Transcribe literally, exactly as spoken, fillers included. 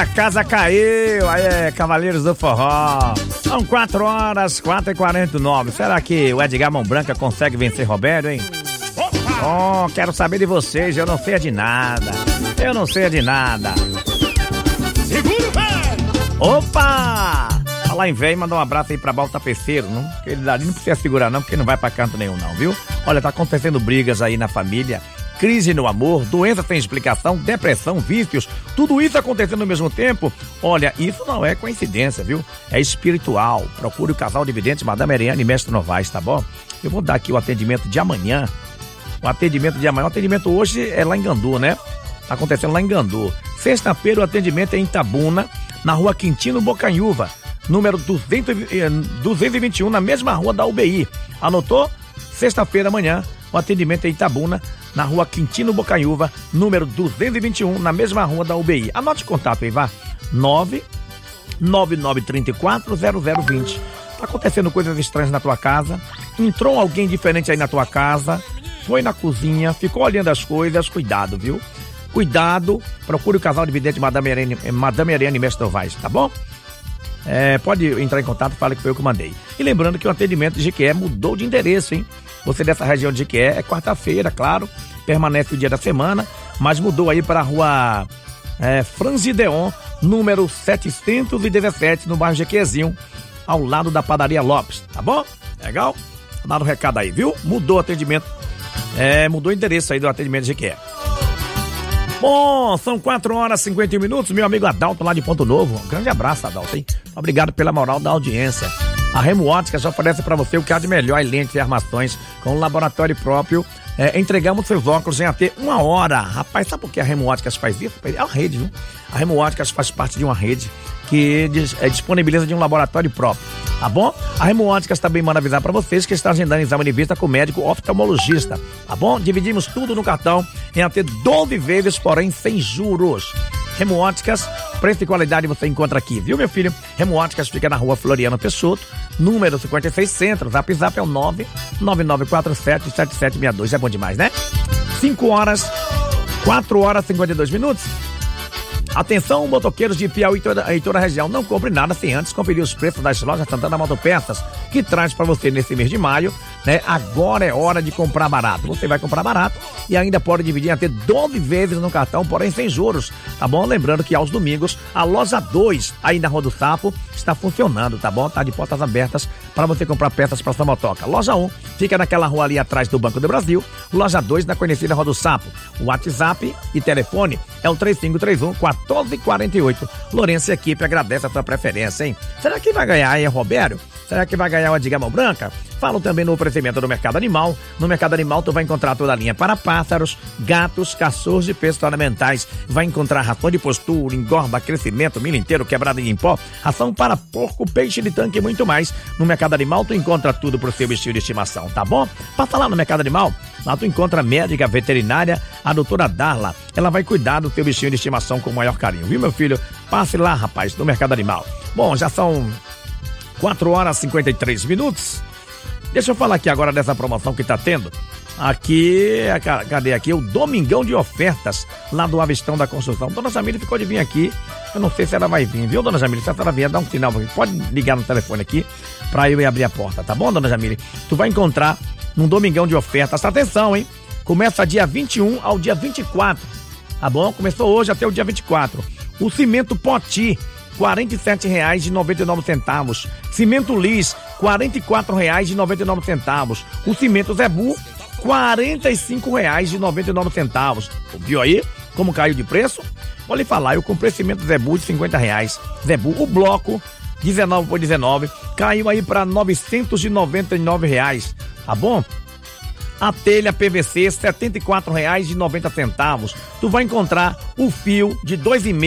a casa caiu. Aí é Cavaleiros do Forró. São quatro horas, quatro e quarenta e nove. Será que o Edgar Mão Branca consegue vencer Roberto, hein? Oh, quero saber de vocês. Eu não sei de nada. Eu não sei de nada. Segura, velho! Opa! Falar em velho, mandar um abraço aí pra Balta Peceiro, não? Aquele dali não precisa segurar não, porque não vai pra canto nenhum não, viu? Olha, tá acontecendo brigas aí na família, crise no amor, doença sem explicação, depressão, vícios, tudo isso acontecendo ao mesmo tempo. Olha, isso não é coincidência, viu? É espiritual. Procure o casal de videntes Madame Ariane e Mestre Novaes, tá bom? Eu vou dar aqui o atendimento de amanhã. O atendimento de amanhã, o atendimento hoje é lá em Gandu, né? Tá acontecendo lá em Gandu. Sexta-feira o atendimento é em Itabuna, na rua Quintino Bocanhuva, número duzentos e vinte e um, na mesma rua da U B I. Anotou? Sexta-feira amanhã, o atendimento é em Itabuna, na rua Quintino Bocanhuva, número duzentos e vinte e um, na mesma rua da U B I. Anote o contato aí, vá. nove nove nove três quatro zero zero dois zero. Tá acontecendo coisas estranhas na tua casa, entrou alguém diferente aí na tua casa, foi na cozinha, ficou olhando as coisas, cuidado, viu? Cuidado, procure o casal de vidente Madame Ariane, Madame Ariane e Mestre Novaes, tá bom? É, pode entrar em contato, fala que foi eu que mandei. E lembrando que o atendimento de Jequié mudou de endereço, hein? Você dessa região de Jequié, é quarta-feira, claro, permanece o dia da semana, mas mudou aí para a rua é, Franzideon, número setecentos e dezessete, no bairro Jequiézinho, ao lado da padaria Lopes, tá bom? Legal? Dá um recado aí, viu? Mudou o atendimento, é, mudou o endereço aí do atendimento de Jequié. Bom, são quatro horas e cinquenta e um minutos, meu amigo Adalto lá de Ponto Novo. Um grande abraço, Adalto, hein? Obrigado pela moral da audiência. A Remo Óticas oferece para você o que há de melhor em lentes e armações com um laboratório próprio. É, entregamos seus óculos em até uma hora. Rapaz, sabe por que a Remo Óticas faz isso? É uma rede, viu? A Remo Óticas faz parte de uma rede que é, disponibiliza de um laboratório próprio, tá bom? A Remo Óticas também manda avisar para vocês que está agendando exame de vista com médico oftalmologista, tá bom? Dividimos tudo no cartão em até doze vezes, porém sem juros. Remo Óticas, preço e qualidade você encontra aqui, viu, meu filho? Remo Óticas fica na rua Floriano Peixoto, número cinquenta e seis Centro. Zap Zap é o nove nove nove quatro sete sete sete seis dois. É bom demais, né? cinco horas, quatro horas e cinquenta e dois minutos. Atenção, motoqueiros de Piauí e toda, e toda a região, não compre nada sem antes conferir os preços das lojas Santana Motopeças, que traz para você nesse mês de maio, né? Agora é hora de comprar barato. Você vai comprar barato e ainda pode dividir até doze vezes no cartão, porém sem juros, tá bom? Lembrando que aos domingos, a loja dois, aí na Rua do Sapo, está funcionando, tá bom? Tá de portas abertas para você comprar peças para sua motoca. Loja um fica naquela rua ali atrás do Banco do Brasil, loja dois na conhecida Rua do Sapo. O WhatsApp e telefone é o três cinco três um, quatro quatro oito. Lourenço e equipe agradece a sua preferência, hein? Será que vai ganhar aí, Roberto? Será que vai ganhar o Edgar Mão Branca? Falo também no oferecimento do Mercado Animal. No Mercado Animal tu vai encontrar toda a linha para pássaros, gatos, cachorros e peças ornamentais. Vai encontrar ração de postura, engorda, crescimento, milho inteiro, quebrada em pó, ração para porco, peixe de tanque e muito mais. No Mercado Animal tu encontra tudo pro seu bichinho de estimação, tá bom? Passa lá no Mercado Animal. Lá tu encontra a médica veterinária, a doutora Darla. Ela vai cuidar do teu bichinho de estimação com o maior carinho, viu, meu filho? Passe lá, rapaz, no Mercado Animal. Bom, já são quatro horas e cinquenta e três minutos. Deixa eu falar aqui agora dessa promoção que tá tendo. Aqui, cadê aqui? O Domingão de Ofertas, lá do Avistão da Construção. Dona Jamile ficou de vir aqui. Eu não sei se ela vai vir, viu, Dona Jamile? Se ela vier, dá um sinal. Pode ligar no telefone aqui pra eu ir abrir a porta, tá bom, Dona Jamile? Tu vai encontrar num Domingão de Ofertas. Atenção, hein? Começa dia vinte e um ao dia vinte e quatro. Tá bom? Começou hoje até o dia vinte e quatro. O cimento Poti, quarenta e sete reais e noventa e nove centavos. Cimento Lis, quarenta e quatro reais e noventa e nove centavos. O cimento Zebu, quarenta e cinco reais e noventa e nove centavos. Viu aí como caiu de preço? Vou lhe falar, eu comprei cimento Zebu de cinquenta reais. Zebu, o bloco, dezenove por dezenove, caiu aí para novecentos e noventa e nove reais. Tá bom? A telha P V C, setenta e quatro reais e noventa centavos. Tu vai encontrar o fio de dois e meio